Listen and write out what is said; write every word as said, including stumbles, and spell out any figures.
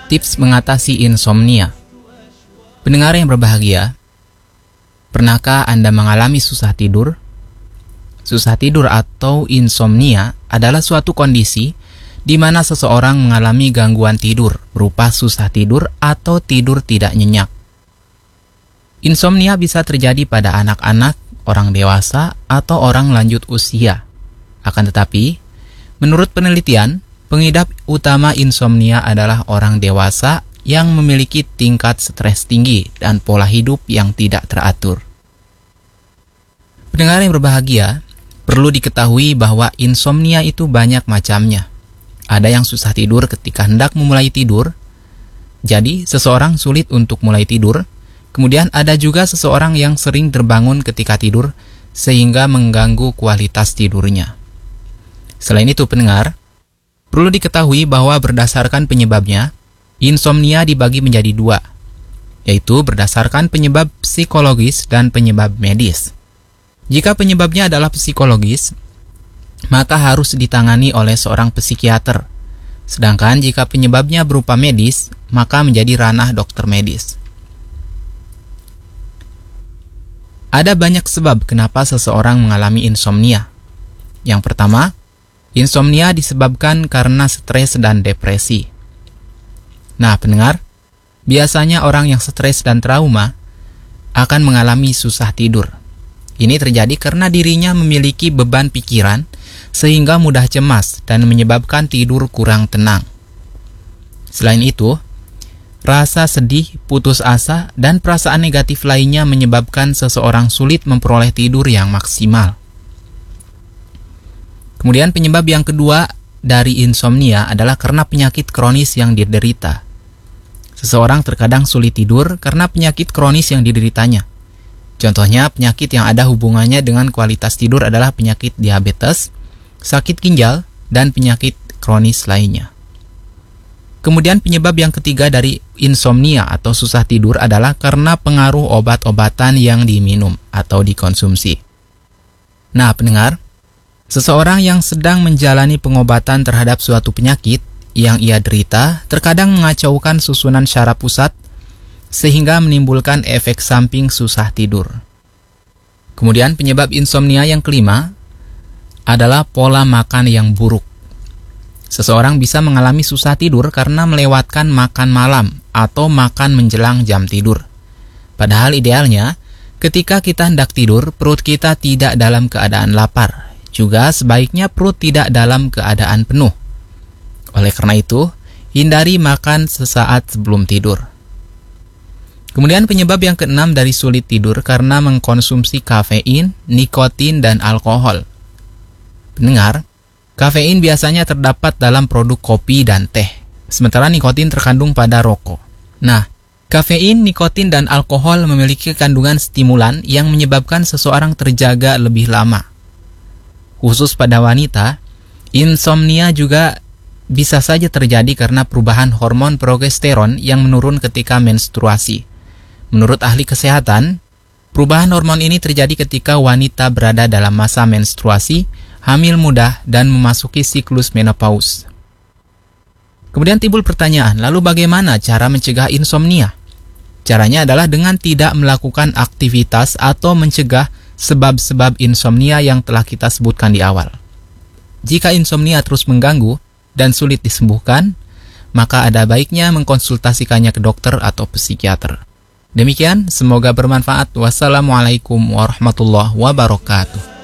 Tips mengatasi insomnia. Pendengar yang berbahagia, pernahkah Anda mengalami susah tidur? Susah tidur atau insomnia adalah suatu kondisi di mana seseorang mengalami gangguan tidur berupa susah tidur atau tidur tidak nyenyak. Insomnia bisa terjadi pada anak-anak, orang dewasa, atau orang lanjut usia. Akan tetapi, menurut penelitian, pengidap utama insomnia adalah orang dewasa yang memiliki tingkat stres tinggi dan pola hidup yang tidak teratur. Pendengar yang berbahagia, perlu diketahui bahwa insomnia itu banyak macamnya. Ada yang susah tidur ketika hendak memulai tidur, jadi seseorang sulit untuk mulai tidur. Kemudian ada juga seseorang yang sering terbangun ketika tidur sehingga mengganggu kualitas tidurnya. Selain itu pendengar, perlu diketahui bahwa berdasarkan penyebabnya, insomnia dibagi menjadi dua, yaitu berdasarkan penyebab psikologis dan penyebab medis. Jika penyebabnya adalah psikologis, maka harus ditangani oleh seorang psikiater. Sedangkan jika penyebabnya berupa medis, maka menjadi ranah dokter medis. Ada banyak sebab kenapa seseorang mengalami insomnia. Yang pertama, insomnia disebabkan karena stres dan depresi. Nah, pendengar, biasanya orang yang stres dan trauma akan mengalami susah tidur. Ini terjadi karena dirinya memiliki beban pikiran sehingga mudah cemas dan menyebabkan tidur kurang tenang. Selain itu, rasa sedih, putus asa, dan perasaan negatif lainnya menyebabkan seseorang sulit memperoleh tidur yang maksimal. Kemudian penyebab yang kedua dari insomnia adalah karena penyakit kronis yang diderita. Seseorang terkadang sulit tidur karena penyakit kronis yang dideritanya. Contohnya, penyakit yang ada hubungannya dengan kualitas tidur adalah penyakit diabetes, sakit ginjal, dan penyakit kronis lainnya. Kemudian penyebab yang ketiga dari insomnia atau susah tidur adalah karena pengaruh obat-obatan yang diminum atau dikonsumsi. Nah, pendengar, seseorang yang sedang menjalani pengobatan terhadap suatu penyakit yang ia derita terkadang mengacaukan susunan syaraf pusat sehingga menimbulkan efek samping susah tidur. Kemudian penyebab insomnia yang kelima adalah pola makan yang buruk. Seseorang bisa mengalami susah tidur karena melewatkan makan malam atau makan menjelang jam tidur. Padahal idealnya, ketika kita hendak tidur, perut kita tidak dalam keadaan lapar. Juga sebaiknya perut tidak dalam keadaan penuh. Oleh karena itu, hindari makan sesaat sebelum tidur. Kemudian penyebab yang keenam dari sulit tidur karena mengkonsumsi kafein, nikotin, dan alkohol. Pendengar, kafein biasanya terdapat dalam produk kopi dan teh, sementara nikotin terkandung pada rokok. Nah, kafein, nikotin, dan alkohol memiliki kandungan stimulan yang menyebabkan seseorang terjaga lebih lama. Khusus pada wanita, insomnia juga bisa saja terjadi karena perubahan hormon progesteron yang menurun ketika menstruasi. Menurut ahli kesehatan, perubahan hormon ini terjadi ketika wanita berada dalam masa menstruasi, hamil muda, dan memasuki siklus menopause. Kemudian timbul pertanyaan, lalu bagaimana cara mencegah insomnia? Caranya adalah dengan tidak melakukan aktivitas atau mencegah sebab-sebab insomnia yang telah kita sebutkan di awal. Jika insomnia terus mengganggu dan sulit disembuhkan, maka ada baiknya mengkonsultasikannya ke dokter atau psikiater. Demikian, semoga bermanfaat. Wassalamualaikum warahmatullahi wabarakatuh.